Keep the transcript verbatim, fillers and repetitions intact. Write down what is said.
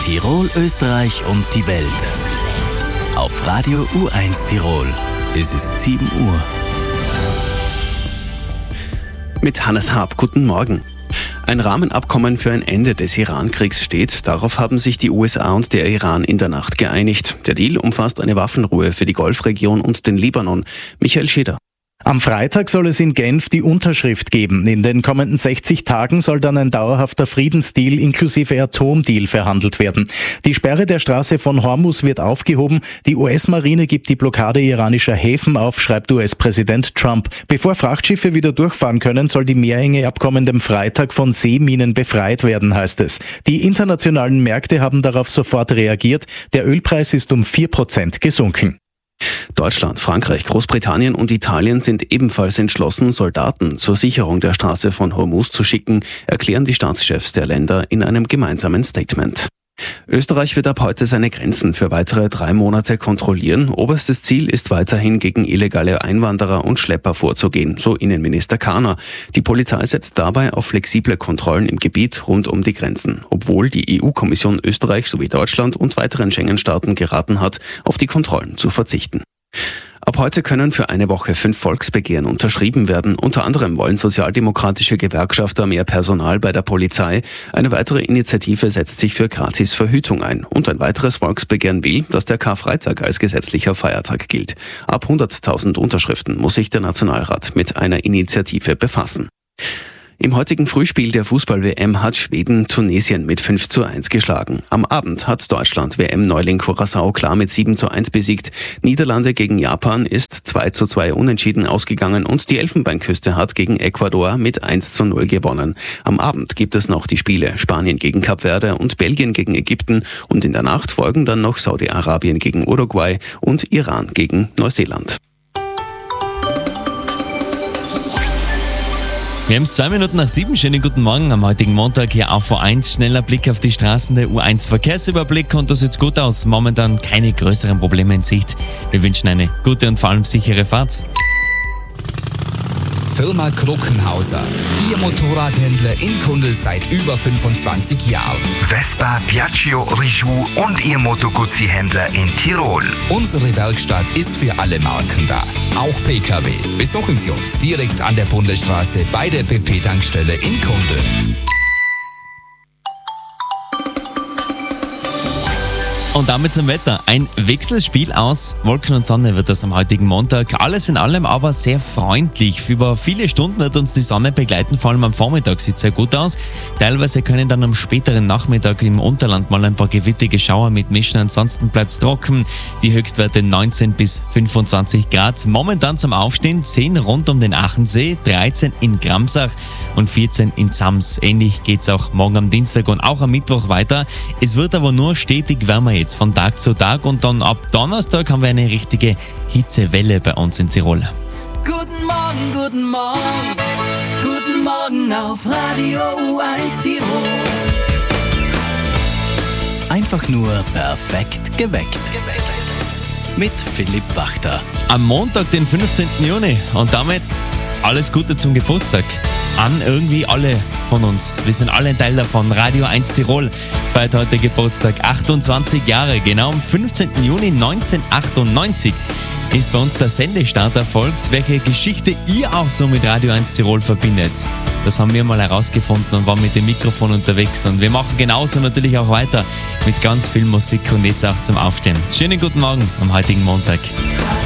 Tirol, Österreich und die Welt. Auf Radio U eins Tirol. Es ist sieben Uhr. Mit Hannes Haab, guten Morgen. Ein Rahmenabkommen für ein Ende des Iran-Kriegs steht. Darauf haben sich die U S A und der Iran in der Nacht geeinigt. Der Deal umfasst eine Waffenruhe für die Golfregion und den Libanon. Michael Scheder. Am Freitag soll es in Genf die Unterschrift geben. In den kommenden sechzig Tagen soll dann ein dauerhafter Friedensdeal inklusive Atomdeal verhandelt werden. Die Sperre der Straße von Hormuz wird aufgehoben. Die U S-Marine gibt die Blockade iranischer Häfen auf, schreibt U S-Präsident Trump. Bevor Frachtschiffe wieder durchfahren können, soll die Meerenge ab kommendem Freitag von Seeminen befreit werden, heißt es. Die internationalen Märkte haben darauf sofort reagiert. Der Ölpreis ist um vier Prozent gesunken. Deutschland, Frankreich, Großbritannien und Italien sind ebenfalls entschlossen, Soldaten zur Sicherung der Straße von Hormuz zu schicken, erklären die Staatschefs der Länder in einem gemeinsamen Statement. Österreich wird ab heute seine Grenzen für weitere drei Monate kontrollieren. Oberstes Ziel ist weiterhin, gegen illegale Einwanderer und Schlepper vorzugehen, so Innenminister Kahner. Die Polizei setzt dabei auf flexible Kontrollen im Gebiet rund um die Grenzen, obwohl die E U-Kommission Österreich sowie Deutschland und weiteren Schengen-Staaten geraten hat, auf die Kontrollen zu verzichten. Ab heute können für eine Woche fünf Volksbegehren unterschrieben werden. Unter anderem wollen sozialdemokratische Gewerkschafter mehr Personal bei der Polizei. Eine weitere Initiative setzt sich für Gratisverhütung ein. Und ein weiteres Volksbegehren will, dass der Karfreitag als gesetzlicher Feiertag gilt. Ab hunderttausend Unterschriften muss sich der Nationalrat mit einer Initiative befassen. Im heutigen Frühspiel der Fußball-W M hat Schweden Tunesien mit fünf zu eins geschlagen. Am Abend hat Deutschland W M-Neuling Curaçao klar mit sieben zu eins besiegt. Niederlande gegen Japan ist zwei zu zwei unentschieden ausgegangen und die Elfenbeinküste hat gegen Ecuador mit eins zu null gewonnen. Am Abend gibt es noch die Spiele Spanien gegen Kap Verde und Belgien gegen Ägypten und in der Nacht folgen dann noch Saudi-Arabien gegen Uruguay und Iran gegen Neuseeland. Wir haben es zwei Minuten nach sieben. Schönen guten Morgen am heutigen Montag hier auf U eins. Schneller Blick auf die Straßen, der U eins Verkehrsüberblick und das sieht gut aus. Momentan keine größeren Probleme in Sicht. Wir wünschen eine gute und vor allem sichere Fahrt. Firma Kruckenhauser. Ihr Motorradhändler in Kundl seit über fünfundzwanzig Jahren. Vespa, Piaggio, Rijou und Ihr Moto Guzzi-Händler in Tirol. Unsere Werkstatt ist für alle Marken da. Auch P K W. Besuchen Sie uns direkt an der Bundesstraße bei der B P-Tankstelle in Kundl. Und damit zum Wetter. Ein Wechselspiel aus Wolken und Sonne wird das am heutigen Montag. Alles in allem aber sehr freundlich. Über viele Stunden wird uns die Sonne begleiten, vor allem am Vormittag sieht es sehr gut aus. Teilweise können dann am späteren Nachmittag im Unterland mal ein paar gewittige Schauer mitmischen. Ansonsten bleibt es trocken. Die Höchstwerte neunzehn bis fünfundzwanzig Grad. Momentan zum Aufstehen zehn rund um den Achensee, dreizehn in Gramsach und vierzehn in Zams. Ähnlich geht es auch morgen am Dienstag und auch am Mittwoch weiter. Es wird aber nur stetig wärmer jetzt von Tag zu Tag und dann ab Donnerstag haben wir eine richtige Hitzewelle bei uns in Tirol. Guten Morgen, guten Morgen, guten Morgen auf Radio U eins Tirol. Einfach nur perfekt geweckt. Mit Philipp Wachter. Am Montag, den fünfzehnten Juni und damit alles Gute zum Geburtstag an irgendwie alle von uns. Wir sind alle ein Teil davon. Radio eins Tirol feiert heute Geburtstag. achtundzwanzig Jahre, genau am fünfzehnten Juni neunzehnhundertachtundneunzig ist bei uns der Sendestart erfolgt. Welche Geschichte ihr auch so mit Radio eins Tirol verbindet, das haben wir mal herausgefunden und waren mit dem Mikrofon unterwegs. Und wir machen genauso natürlich auch weiter mit ganz viel Musik und jetzt auch zum Aufstehen. Schönen guten Morgen am heutigen Montag.